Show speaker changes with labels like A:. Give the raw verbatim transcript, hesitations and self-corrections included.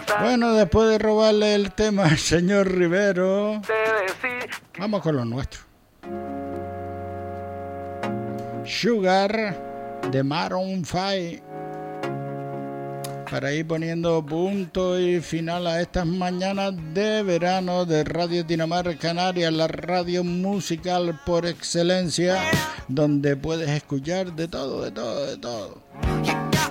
A: Bueno, después de robarle el tema al señor Rivero, vamos con lo nuestro. Sugar de Maroon cinco, para ir poniendo punto y final a estas mañanas de verano de Radio Dinamar Canarias, la radio musical por excelencia, donde puedes escuchar de todo, de todo, de todo.